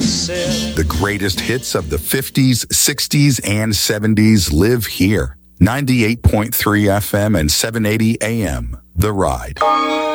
myself. The greatest hits of the 50s, 60s, and 70s live here. 98.3 FM and 780 AM. The Ride.